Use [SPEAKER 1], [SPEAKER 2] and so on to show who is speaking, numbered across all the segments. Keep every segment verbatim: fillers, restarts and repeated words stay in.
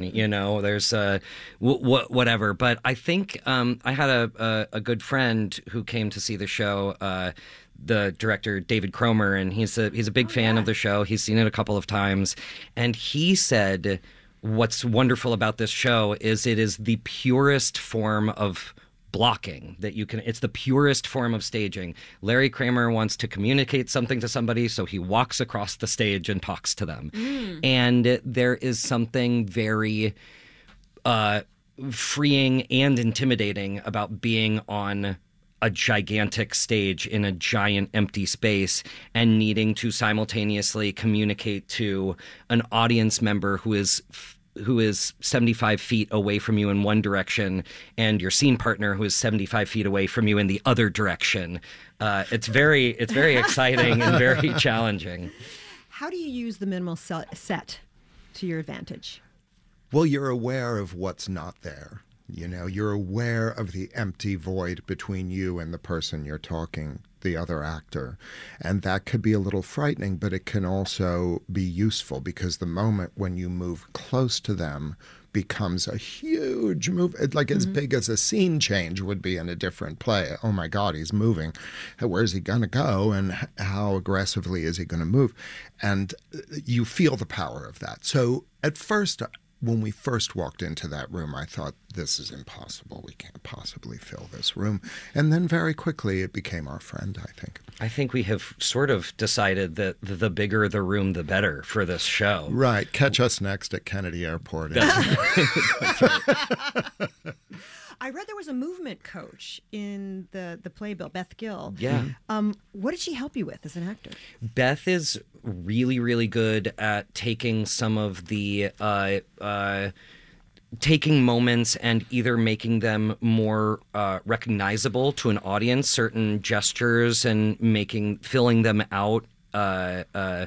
[SPEAKER 1] fine. You know, there's uh, w- w- whatever. But I think um, I had a, a, a good friend who came to see the show, uh, the director David Cromer, and he's a he's a big
[SPEAKER 2] oh,
[SPEAKER 1] fan
[SPEAKER 2] yeah.
[SPEAKER 1] of the show. He's seen it a couple of times, and he said what's wonderful about this show is it is the purest form of blocking that you can. It's the purest form of staging. Larry Kramer wants to communicate something to somebody, so he walks across the stage and talks to them. Mm. And there is something very uh, freeing and intimidating about being on a gigantic stage in a giant empty space and needing to simultaneously communicate to an audience member who is who is seventy-five feet away from you in one direction and your scene partner who is seventy-five feet away from you in the other direction. Uh, it's very it's very exciting and very challenging.
[SPEAKER 2] How do you use the minimal set to your advantage?
[SPEAKER 3] Well, you're aware of what's not there. You know, you're aware of the empty void between you and the person you're talking, the other actor. And that could be a little frightening, but it can also be useful because the moment when you move close to them becomes a huge move, like as mm-hmm. big as a scene change would be in a different play. Oh my God, he's moving. Where's he going to go? And how aggressively is he going to move? And you feel the power of that. So at first, when we first walked into that room, I thought, this is impossible. We can't possibly fill this room. And then very quickly, it became our friend, I think.
[SPEAKER 1] I think we have sort of decided that the bigger the room, the better for this show.
[SPEAKER 3] Right. Catch us next at Kennedy Airport.
[SPEAKER 1] That's right.
[SPEAKER 2] I read there was a movement coach in the, the playbill, Beth Gill.
[SPEAKER 1] Yeah.
[SPEAKER 2] Um, what did she help you with as an actor?
[SPEAKER 1] Beth is really, really good at taking some of the uh, uh, taking moments and either making them more uh, recognizable to an audience, certain gestures, and making filling them out uh, uh,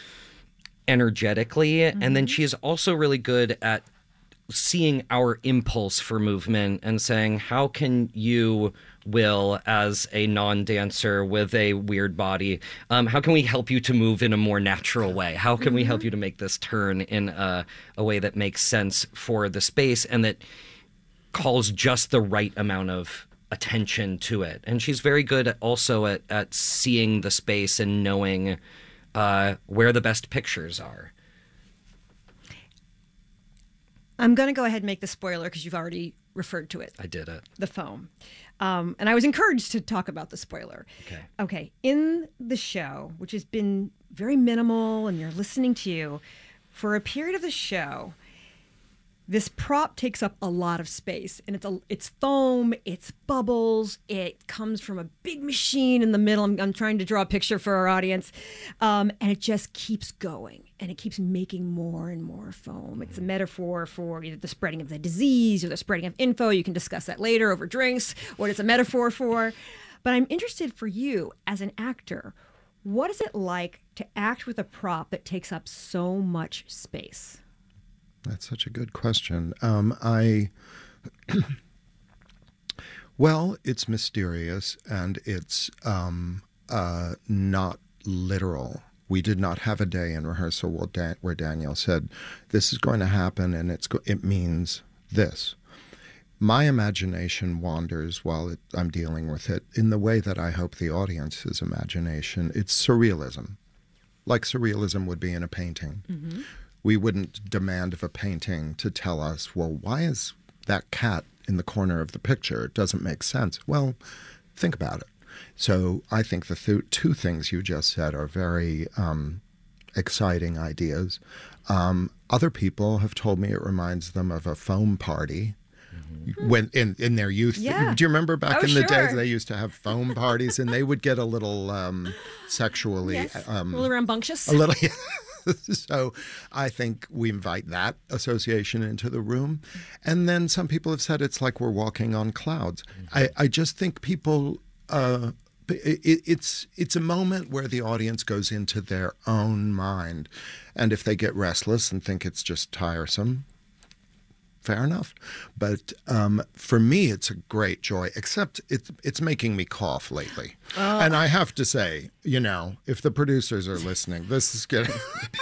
[SPEAKER 1] energetically. Mm-hmm. And then she is also really good at seeing our impulse for movement and saying, how can you, Will, as a non-dancer with a weird body, um, how can we help you to move in a more natural way? How can mm-hmm. we help you to make this turn in a, a way that makes sense for the space and that calls just the right amount of attention to it? And she's very good at also at, at seeing the space and knowing uh, where the best pictures are.
[SPEAKER 2] I'm going to go ahead and make the spoiler because you've already referred to it.
[SPEAKER 1] I did it.
[SPEAKER 2] The foam. Um, and I was encouraged to talk about the spoiler.
[SPEAKER 1] Okay.
[SPEAKER 2] Okay. In the show, which has been very minimal and you're listening to you, for a period of the show, this prop takes up a lot of space. And it's a, it's foam, it's bubbles, it comes from a big machine in the middle. I'm, I'm trying to draw a picture for our audience. Um, and it just keeps going. And it keeps making more and more foam. It's a metaphor for either the spreading of the disease or the spreading of info. You can discuss that later over drinks, what it's a metaphor for. But I'm interested for you as an actor, what is it like to act with a prop that takes up so much space?
[SPEAKER 3] That's such a good question. Um, I, well, it's mysterious and it's um, uh, not literal. We did not have a day in rehearsal where, Dan- where Daniel said, this is going to happen and it's go- it means this. My imagination wanders while it, I'm dealing with it in the way that I hope the audience's imagination. It's surrealism, like surrealism would be in a painting. Mm-hmm. We wouldn't demand of a painting to tell us, well, why is that cat in the corner of the picture? It doesn't make sense. Well, think about it. So I think the th- two things you just said are very um, exciting ideas. Um, other people have told me it reminds them of a foam party. Mm-hmm. When in, in their youth.
[SPEAKER 2] Yeah.
[SPEAKER 3] Do you remember back
[SPEAKER 2] oh,
[SPEAKER 3] in the
[SPEAKER 2] sure.
[SPEAKER 3] days they used to have foam parties and they would get a little um, sexually...
[SPEAKER 2] Yes.
[SPEAKER 3] Um,
[SPEAKER 2] a little rambunctious.
[SPEAKER 3] A little... So I think we invite that association into the room. And then some people have said it's like we're walking on clouds. Mm-hmm. I, I just think people, uh, it, it's it's a moment where the audience goes into their own mind. And if they get restless and think it's just tiresome, fair enough. But um, for me, it's a great joy, except it's, it's making me cough lately. Oh. And I have to say, you know, if the producers are listening, this is getting...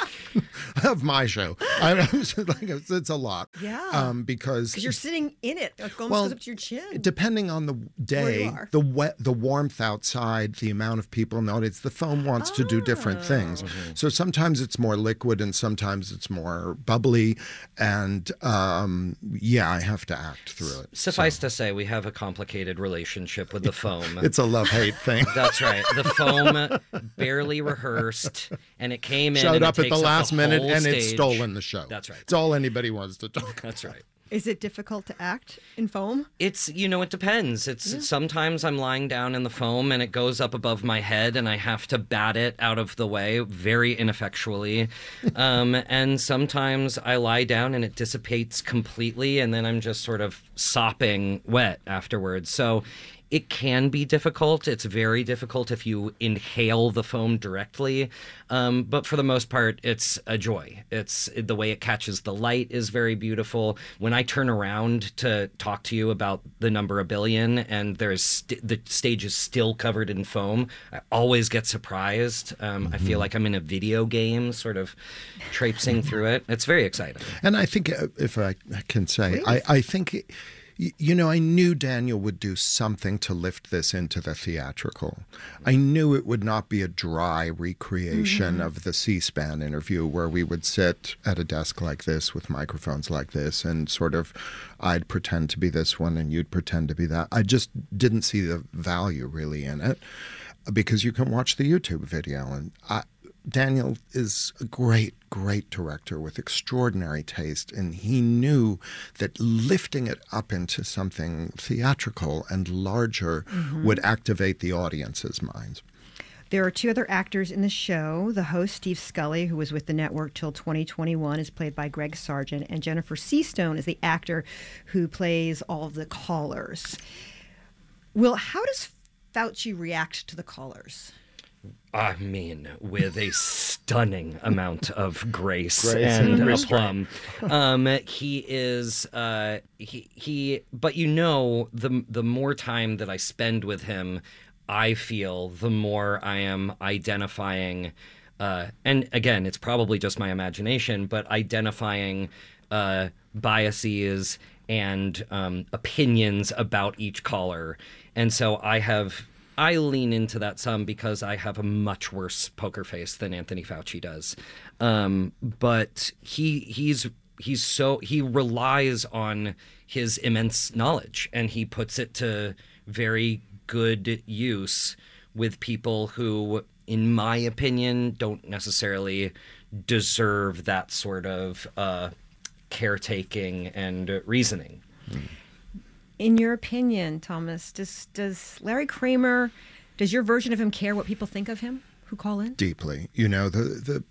[SPEAKER 3] of my show. I mean, like, it's, it's a lot.
[SPEAKER 2] Yeah.
[SPEAKER 3] Um, because
[SPEAKER 2] you're sitting in it. It almost
[SPEAKER 3] well,
[SPEAKER 2] goes up to your chin.
[SPEAKER 3] Depending on the day, the wet, the warmth outside, the amount of people in the audience, the foam wants oh. to do different things. Mm-hmm. So sometimes it's more liquid and sometimes it's more bubbly. And um, yeah, I have to act through it.
[SPEAKER 1] Suffice
[SPEAKER 3] so.
[SPEAKER 1] to say, we have a complicated relationship with the foam.
[SPEAKER 3] It's a love-hate thing.
[SPEAKER 1] That's right. The foam barely rehearsed, and it came in
[SPEAKER 3] Showed
[SPEAKER 1] and
[SPEAKER 3] up
[SPEAKER 1] it
[SPEAKER 3] at the
[SPEAKER 1] takes
[SPEAKER 3] last
[SPEAKER 1] the
[SPEAKER 3] minute,
[SPEAKER 1] whole
[SPEAKER 3] and
[SPEAKER 1] stage.
[SPEAKER 3] It's stolen the show.
[SPEAKER 1] That's right.
[SPEAKER 3] It's all anybody wants to talk about.
[SPEAKER 1] That's right.
[SPEAKER 2] Is it difficult to act in foam?
[SPEAKER 1] It's, you know, it depends. It's yeah. Sometimes I'm lying down in the foam and it goes up above my head and I have to bat it out of the way very ineffectually. um, and sometimes I lie down and it dissipates completely and then I'm just sort of sopping wet afterwards. So it can be difficult. It's very difficult if you inhale the foam directly. Um, but for the most part, it's a joy. It's the way it catches the light is very beautiful. When I turn around to talk to you about the number a billion and there's st- the stage is still covered in foam, I always get surprised. Um, mm-hmm. I feel like I'm in a video game, sort of traipsing through it. It's very exciting.
[SPEAKER 3] And I think, uh, if I can say, I, I think... It, You know, I knew Daniel would do something to lift this into the theatrical. I knew it would not be a dry recreation mm-hmm. of the C-SPAN interview where we would sit at a desk like this with microphones like this and sort of I'd pretend to be this one and you'd pretend to be that. I just didn't see the value really in it because you can watch the YouTube video. And I, Daniel is a great, great director with extraordinary taste, and he knew that lifting it up into something theatrical and larger mm-hmm. would activate the audience's minds.
[SPEAKER 2] There are two other actors in the show. The host, Steve Scully, who was with the network till twenty twenty-one, is played by Greg Sargent, and Jennifer Seastone is the actor who plays all of the callers. Will, how does Fauci react to the callers?
[SPEAKER 1] I mean, with a stunning amount of grace,
[SPEAKER 3] grace
[SPEAKER 1] and,
[SPEAKER 3] and
[SPEAKER 1] aplomb. Um, he is, uh, he, he, but you know, the the more time that I spend with him, I feel the more I am identifying, uh, and again, it's probably just my imagination, but identifying uh, biases and um, opinions about each caller. And so I have... I lean into that some because I have a much worse poker face than Anthony Fauci does. Um, but he he's he's so he relies on his immense knowledge and he puts it to very good use with people who, in my opinion, don't necessarily deserve that sort of uh, caretaking and reasoning. Mm.
[SPEAKER 2] In your opinion, Thomas, does does Larry Kramer, does your version of him care what people think of him who call in?
[SPEAKER 3] Deeply. You know, the the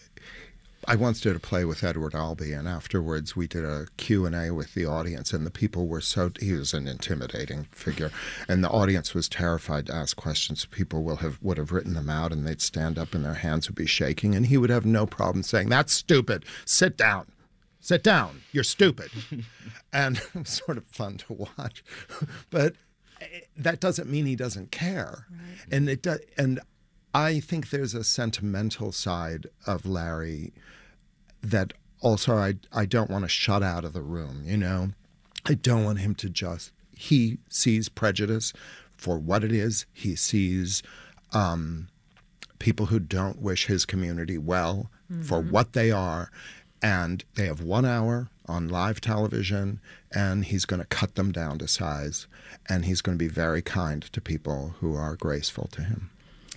[SPEAKER 3] I once did a play with Edward Albee, and afterwards we did a Q and A with the audience, and the people were so, he was an intimidating figure, and the audience was terrified to ask questions. People will have would have written them out, and they'd stand up and their hands would be shaking, and he would have no problem saying, "That's stupid. Sit down. Sit down. You're stupid." And it was sort of fun to watch. But that doesn't mean he doesn't care. Right. And it do, and I think there's a sentimental side of Larry that also I, I don't want to shut out of the room, you know. I don't want him to just, he sees prejudice for what it is. He sees um, people who don't wish his community well mm-hmm. for what they are. And they have one hour on live television, and he's going to cut them down to size, and he's going to be very kind to people who are graceful to him.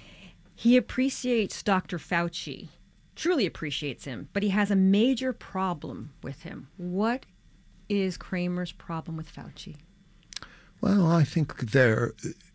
[SPEAKER 2] He appreciates Doctor Fauci, truly appreciates him, but he has a major problem with him. What is Kramer's problem with Fauci?
[SPEAKER 3] Well, I think there,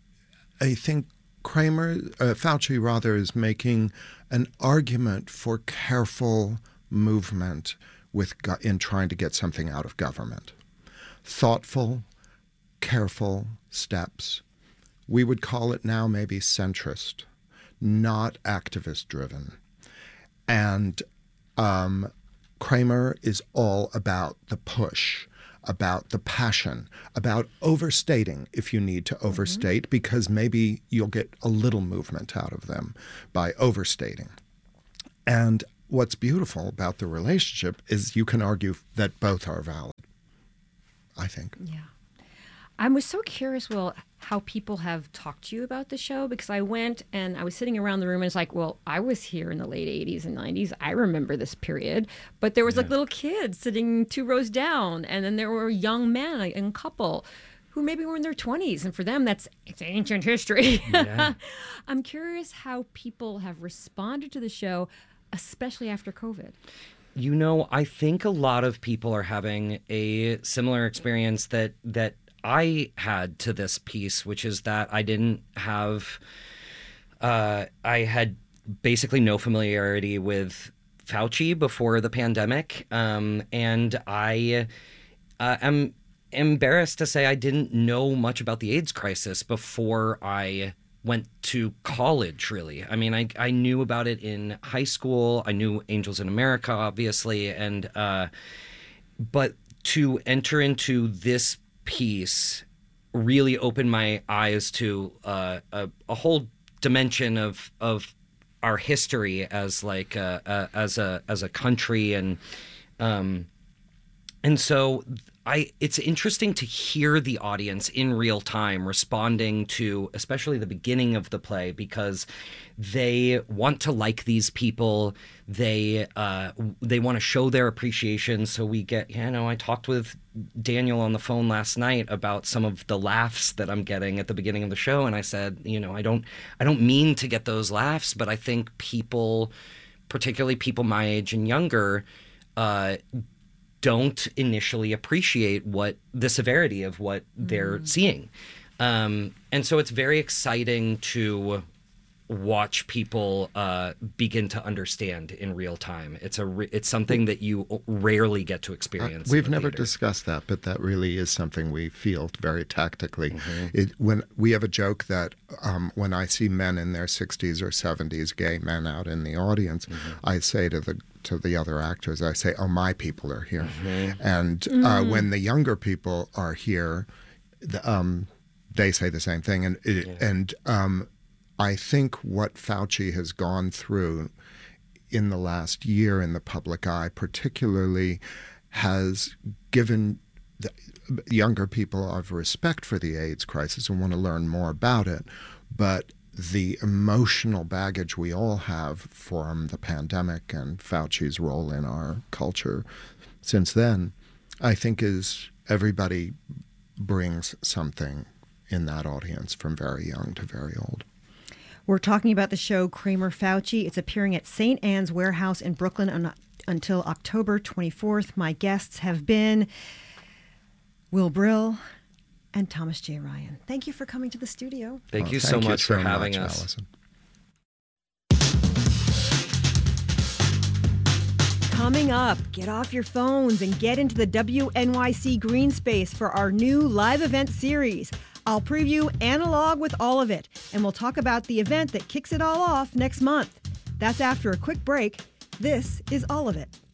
[SPEAKER 3] I think Kramer, uh, Fauci rather, is making an argument for careful movement with go- in trying to get something out of government. Thoughtful, careful steps. We would call it now maybe centrist, not activist driven. And um, Kramer is all about the push about the passion, about overstating if you need to overstate, mm-hmm. because maybe you'll get a little movement out of them by overstating. And what's beautiful about the relationship is you can argue that both are valid, I think.
[SPEAKER 2] Yeah. I was so curious, Will, how people have talked to you about the show, because I went and I was sitting around the room and it's like, well, I was here in the late eighties and nineties. I remember this period. But there was yeah. like little kids sitting two rows down, and then there were young men, a young couple who maybe were in their twenties. And for them, that's it's ancient history. Yeah. I'm curious how people have responded to the show, especially after COVID.
[SPEAKER 1] You know, I think a lot of people are having a similar experience that that I had to this piece, which is that I didn't have, uh, I had basically no familiarity with Fauci before the pandemic. Um, and I uh, am embarrassed to say I didn't know much about the AIDS crisis before I went to college, really. I mean, I, I knew about it in high school. I knew Angels in America, obviously. And, uh, but to enter into this piece really opened my eyes to uh, a, a whole dimension of of our history as like uh, uh, as a as a country, and um, and so I it's interesting to hear the audience in real time responding to especially the beginning of the play, because they want to like these people. They uh, they want to show their appreciation. So we get, you know, I talked with Daniel on the phone last night about some of the laughs that I'm getting at the beginning of the show, and I said, you know, I don't I don't mean to get those laughs, but I think people, particularly people my age and younger, uh, don't initially appreciate what the severity of what they're mm. seeing, um, and so it's very exciting to watch people uh, begin to understand in real time. It's a re- it's something that you rarely get to experience.
[SPEAKER 3] Uh, we've
[SPEAKER 1] in the
[SPEAKER 3] never
[SPEAKER 1] theater.
[SPEAKER 3] discussed that, but that really is something we feel very tactically.
[SPEAKER 1] Mm-hmm.
[SPEAKER 3] It, when we have a joke that um, when I see men in their sixties or seventies, gay men out in the audience, mm-hmm. I say to the to the other actors, I say, "Oh, my people are here," mm-hmm. and mm-hmm. Uh, when the younger people are here, the, um, they say the same thing, and it, yeah. and. Um, I think what Fauci has gone through in the last year in the public eye particularly has given the younger people of respect for the AIDS crisis and want to learn more about it. But the emotional baggage we all have from the pandemic and Fauci's role in our culture since then, I think is everybody brings something in that audience from very young to very old.
[SPEAKER 2] We're talking about the show Kramer Fauci. It's appearing at Saint Anne's Warehouse in Brooklyn un- until October twenty-fourth. My guests have been Will Brill and Thomas J. Ryan. Thank you for coming to the studio.
[SPEAKER 1] Thank
[SPEAKER 3] oh,
[SPEAKER 1] you
[SPEAKER 3] thank
[SPEAKER 1] so
[SPEAKER 3] you
[SPEAKER 1] much
[SPEAKER 3] so
[SPEAKER 1] for having
[SPEAKER 3] much,
[SPEAKER 1] us.
[SPEAKER 3] Allison.
[SPEAKER 2] Coming up, get off your phones and get into the W N Y C Green Space for our new live event series. I'll preview Analog with All of It, and we'll talk about the event that kicks it all off next month. That's after a quick break. This is All of It.